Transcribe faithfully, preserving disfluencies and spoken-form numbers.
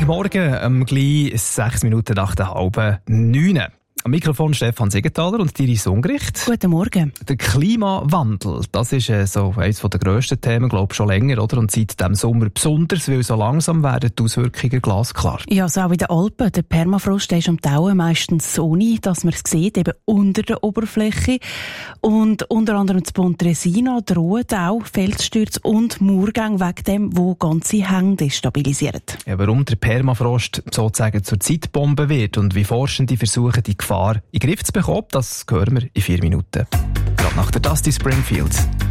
Morgen, um gleich sechs Minuten nach der halben neun. Am Mikrofon Stefan Siegenthaler und Iris Ungericht. Guten Morgen. Der Klimawandel, das ist äh, so eines der grössten Themen, glaube ich, schon länger, oder? Und seit diesem Sommer besonders, weil so langsam werden die Auswirkungen glasklar. Ja, so auch in den Alpen. Der Permafrost ist am Tauen meistens ohne, dass man es sieht, eben unter der Oberfläche. Und unter anderem in Pontresina drohen auch Felsstürze und Murgänge wegen dem, wo ganze Hänge destabilisieren. Ja, warum der Permafrost sozusagen zur Zeitbombe wird und wie Forschende versuchen, die Gefahr in den Griff zu bekommen, das hören wir in vier Minuten. Gerade nach der Dusty Springfield.